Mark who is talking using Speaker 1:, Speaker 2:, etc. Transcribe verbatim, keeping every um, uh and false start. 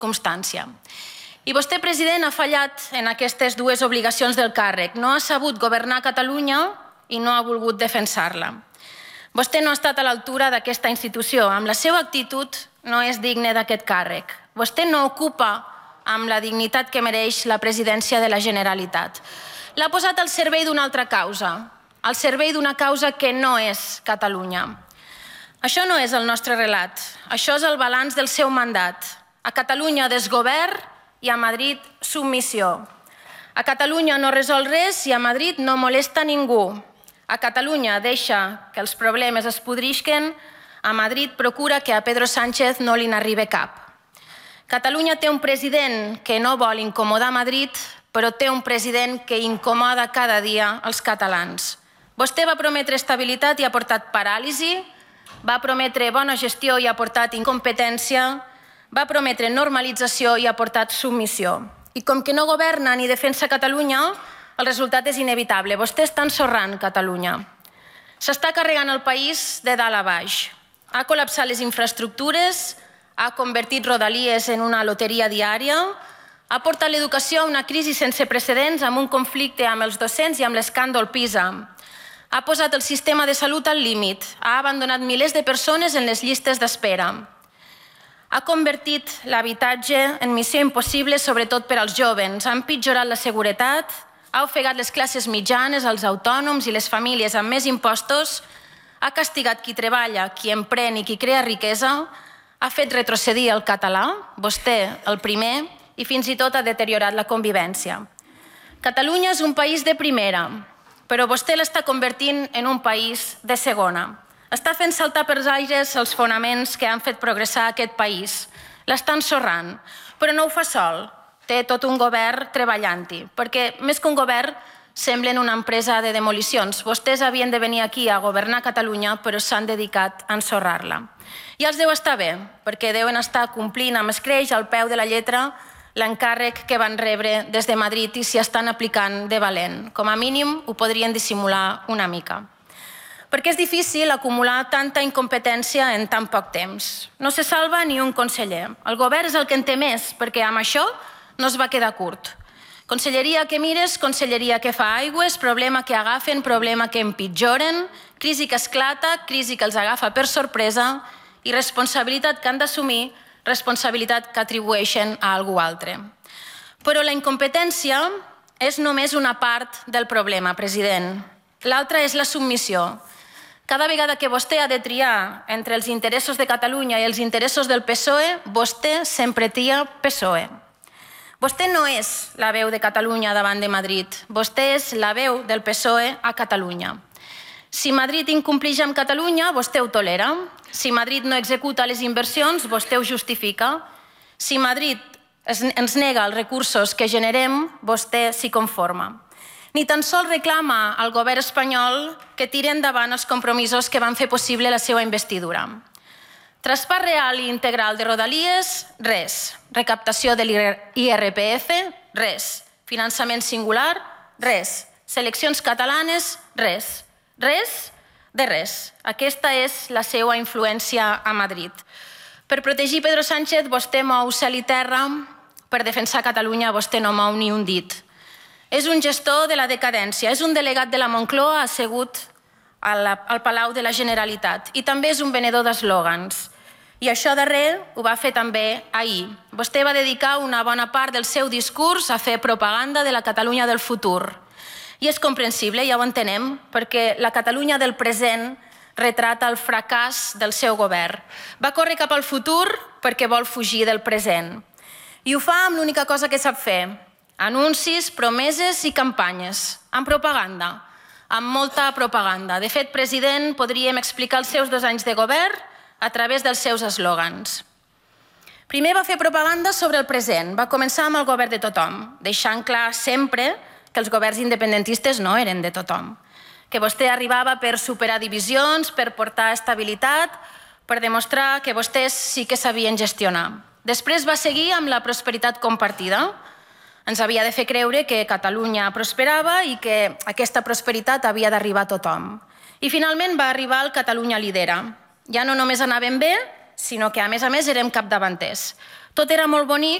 Speaker 1: constància. I vostè, president, ha fallat en aquestes dues obligacions del càrrec. No ha sabut governar Catalunya i no ha volgut defensar-la. Vostè no ha estat a l'altura d'aquesta institució. Amb la seva actitud no és digne d'aquest càrrec. Vostè no ocupa amb la dignitat que mereix la presidència de la Generalitat. L'ha posat al servei d'una altra causa, al servei d'una causa que no és Catalunya. Això no és el nostre relat, això és el balanç del seu mandat. A Catalunya desgovern i a Madrid submissió. A Catalunya no resol res i a Madrid no molesta ningú. A Catalunya deixa que els problemes es podrisquen, a Madrid procura que a Pedro Sánchez no li n'arribi cap. Catalunya té un president que no vol incomodar Madrid, però té un president que incomoda cada dia els catalans. Vostè va prometre estabilitat i ha portat paràlisi, va prometre bona gestió i ha portat incompetència, va prometre normalització i ha portat submissió. I com que no governa ni defensa Catalunya, el resultat és inevitable. Vostè està ensorrant Catalunya. S'està carregant el país de dalt a baix. Ha col·lapsat les infraestructures, ha convertit Rodalies en una loteria diària, ha portat l'educació a una crisi sense precedents amb un conflicte amb els docents i amb l'escàndol PISA. Ha posat el sistema de salut al límit, ha abandonat milers de persones en les llistes d'espera. Ha convertit l'habitatge en missió impossible, sobretot per als jóvens. Ha empitjorat la seguretat, ha ofegat les classes mitjanes, els autònoms i les famílies amb més impostos, ha castigat qui treballa, qui emprèn i qui crea riquesa, ha fet retrocedir el català, vostè el primer, i fins i tot ha deteriorat la convivència. Catalunya és un país de primera, però vostè l'està convertint en un país de segona. Està fent saltar pels aires els fonaments que han fet progressar aquest país. L'està ensorrant, però no ho fa sol. Té tot un govern treballant-hi, perquè més que un govern semblen una empresa de demolicions. Vostès havien de venir aquí a governar Catalunya, però s'han dedicat a ensorrar-la. I els deu estar bé, perquè deuen estar complint amb escreix al peu de la lletra l'encàrrec que van rebre des de Madrid i s'hi estan aplicant de valent. Com a mínim, ho podrien dissimular una mica. Perquè és difícil acumular tanta incompetència en tan poc temps. No se salva ni un conseller. El govern és el que en té més, perquè amb això no es va quedar curt. Conselleria que mires, conselleria que fa aigües, problema que agafen, problema que empitjoren, crisi que esclata, crisi que els agafa per sorpresa i responsabilitat que han d'assumir, responsabilitat que atribueixen a algú altre. Però la incompetència és només una part del problema, president. L'altra és la submissió. Cada vegada que vostè ha de triar entre els interessos de Catalunya i els interessos del P S O E, vostè sempre tria P S O E. Vostè no és la veu de Catalunya davant de Madrid. Vostè és la veu del P S O E a Catalunya. Si Madrid incompleix amb Catalunya, vostè ho tolera. Si Madrid no executa les inversions, vostè ho justifica. Si Madrid ens nega els recursos que generem, vostè s'hi conforma. Ni tan sols reclama al govern espanyol que tiri endavant els compromisos que van fer possible la seva investidura. Traspàs real i integral de Rodalies, res. Recaptació de l'I R P F, res. Finançament singular, res. Seleccions catalanes, res. Res de res. Aquesta és la seva influència a Madrid. Per protegir Pedro Sánchez, vostè mou cel i terra. Per defensar Catalunya, vostè no mou ni un dit. És un gestor de la decadència, és un delegat de la Moncloa assegut al Palau de la Generalitat i també és un venedor d'eslògans. I això darrer ho va fer també ahir. Vostè va dedicar una bona part del seu discurs a fer propaganda de la Catalunya del futur. I és comprensible, ja ho entenem, perquè la Catalunya del present retrata el fracàs del seu govern. Va córrer cap al futur perquè vol fugir del present. I ho fa amb l'única cosa que sap fer: anuncis, promeses i campanyes, amb propaganda, amb molta propaganda. De fet, president, podríem explicar els seus dos anys de govern a través dels seus eslògans. Primer va fer propaganda sobre el present, va començar amb el govern de tothom, deixant clar sempre que els governs independentistes no eren de tothom, que vostè arribava per superar divisions, per portar estabilitat, per demostrar que vostès sí que sabien gestionar. Després va seguir amb la prosperitat compartida. Ens havia de fer creure que Catalunya prosperava i que aquesta prosperitat havia d'arribar a tothom. I finalment va arribar el Catalunya Lidera. Ja no només anàvem bé, sinó que a més a més érem capdavanters. Tot era molt bonic